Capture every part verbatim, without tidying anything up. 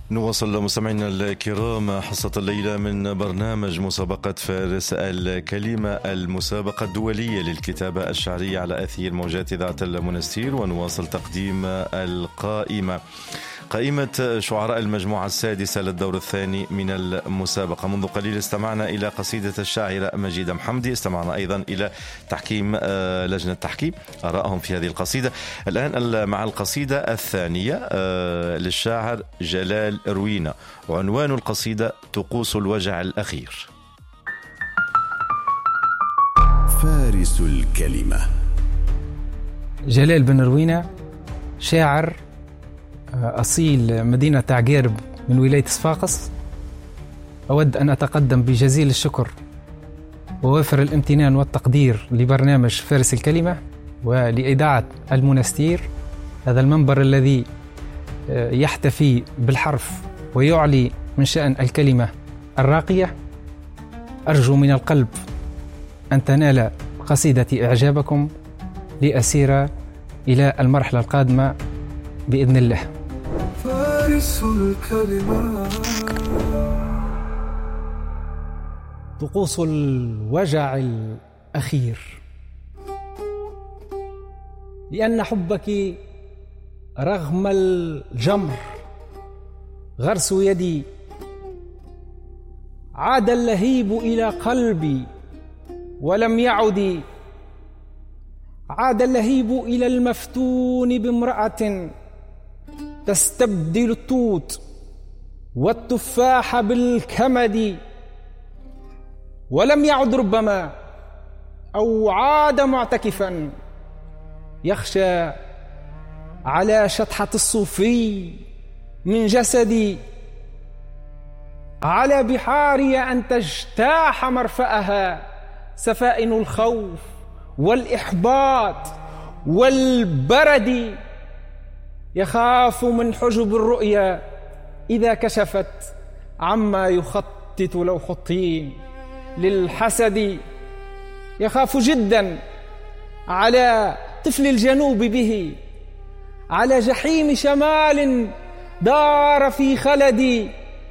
نواصل مستمعينا الكرام حصة الليلة من برنامج مسابقة فارس الكلمة، المسابقة الدولية للكتابة الشعرية على أثير موجات إذاعة المنستير. ونواصل تقديم القائمة، قائمة شعراء المجموعة السادسة للدور الثاني من المسابقة. منذ قليل استمعنا إلى قصيدة الشاعرة مجيدة محمدي، استمعنا أيضا إلى تحكيم لجنة تحكيم آرائهم في هذه القصيدة. الآن مع القصيدة الثانية للشاعر جلال روينة، وعنوان القصيدة طقوس الوجع الأخير. فارس الكلمة. جلال بن روينة شاعر أصيل مدينة عقيرب من ولاية صفاقس. أود أن أتقدم بجزيل الشكر ووافر الامتنان والتقدير لبرنامج فارس الكلمة ولإذاعة المنستير، هذا المنبر الذي يحتفي بالحرف ويعلي من شأن الكلمة الراقية. أرجو من القلب أن تنال قصيدتي إعجابكم لأسير إلى المرحلة القادمة بإذن الله. فارس الكلمة. طقوس الوجع الأخير. لأن حبك رغم الجمر غرس يدي، عاد اللهيب إلى قلبي ولم يعد، عاد اللهيب إلى المفتون بامرأة تستبدل التوت والتفاح بالكمد، ولم يعد ربما أو عاد معتكفا يخشى على شطحة الصوفي من جسدي، على بحاري أن تجتاح مرفأها سفائن الخوف والإحباط والبرد، يخاف من حجب الرؤيا إذا كشفت عما يخطط لوح الطين للحسد، يخاف جدا على طفل الجنوب به، على جحيم شمال دار في خلدي،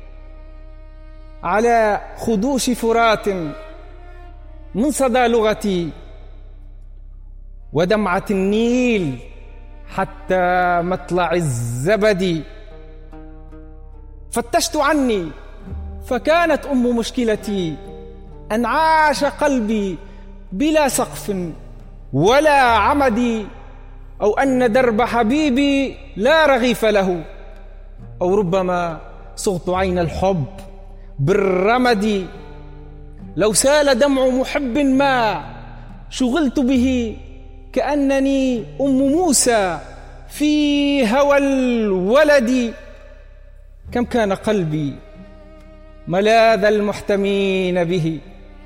على خدوش فرات من صدى لغتي ودمعة النيل حتى مطلع الزبد. فتشت عني فكانت أم مشكلتي أن عاش قلبي بلا سقف ولا عمد، أو أن درب حبيبي لا رغيف له، أو ربما صغت عين الحب بالرمد. لو سال دمع محب ما شغلت به كأنني أم موسى في هوى الولد. كم كان قلبي ملاذ المحتمين به،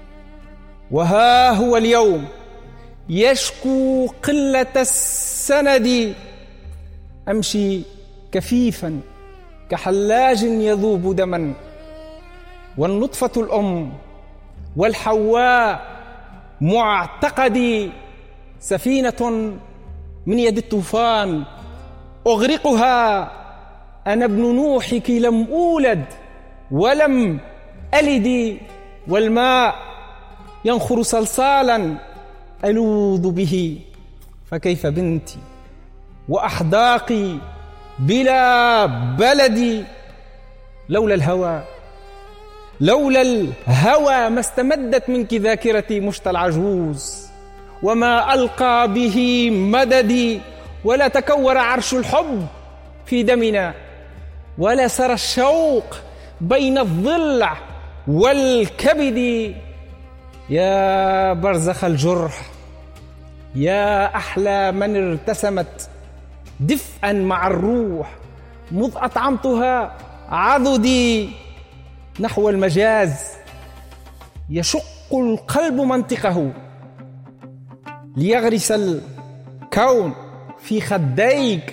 وها هو اليوم يشكو قلة السند. أمشي كفيفا كحلاج يذوب دما، والنطفة الأم والحواء معتقدي سفينة من يد الطوفان أغرقها. أنا ابن نوحك لم أولد ولم ألد، والماء ينخر صلصالا ألوذ به، فكيف بنتي وأحداقي بلا بلدي. لولا الهوى لولا الهوى ما استمدت منك ذاكرتي مشت العجوز، وما ألقى به مددي، ولا تكور عرش الحب في دمنا، ولا سرى الشوق بين الضلع والكبد. يا برزخ الجرح، يا أحلى من ارتسمت دفئا مع الروح، مذ أطعمتها عضدي نحو المجاز، يشق القلب منطقه ليغرس الكون في خديك،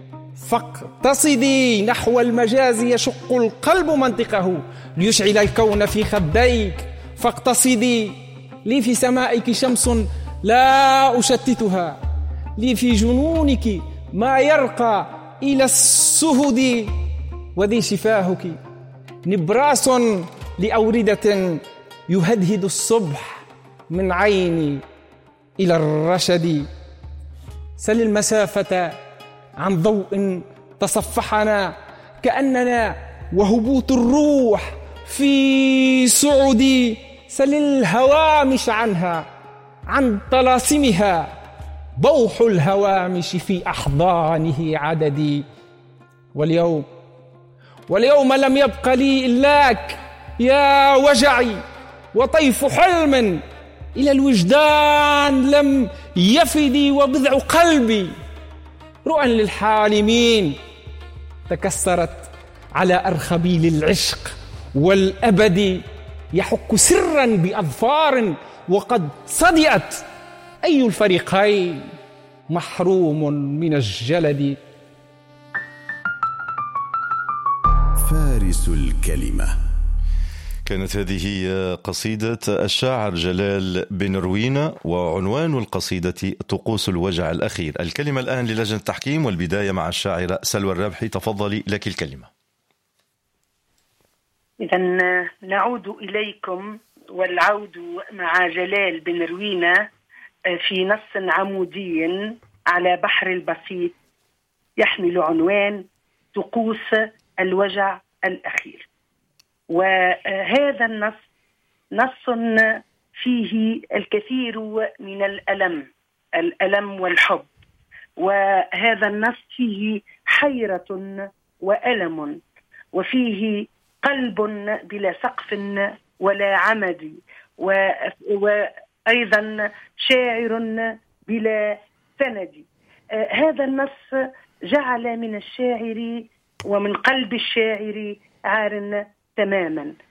فاقتصدي نحو المجاز. يشق القلب منطقه ليشعل الكون في خديك، فاقتصدي. لي في سمائك شمس لا أشتتها، لي في جنونك ما يرقى إلى السهد. وذي شفاهك نبراس لأوردة يهدهد الصبح من عيني إلى الرشد. سل المسافة عن ضوء تصفحنا كأننا وهبوط الروح في سعدي. سل الهوامش عنها عن طلاسمها بوح الهوامش في أحضانه عددي. واليوم واليوم لم يبق لي إلاك يا وجعي، وطيف حلم إلى الوجدان لم يفدي، وبضع قلبي رؤى للحالمين تكسرت على أرخبيل العشق والأبد. يحك سرا بأظفار وقد صدئت، أي الفريقين محروم من الجلد. فارس الكلمة. كانت هذه قصيدة الشاعر جلال بن روينة، وعنوان القصيدة طقوس الوجع الأخير. الكلمة الآن للجنة التحكيم، والبداية مع الشاعرة سلوى الرابحي. تفضلي، لك الكلمة. إذا نعود إليكم، والعود مع جلال بن روينة في نص عمودي على بحر البسيط يحمل عنوان طقوس الوجع الأخير. وهذا النص نص فيه الكثير من الألم الألم والحب، وهذا النص فيه حيرة وألم، وفيه قلب بلا سقف ولا عمد، وأيضا شاعر بلا سند. هذا النص جعل من الشاعر ومن قلب الشاعر عار تماما.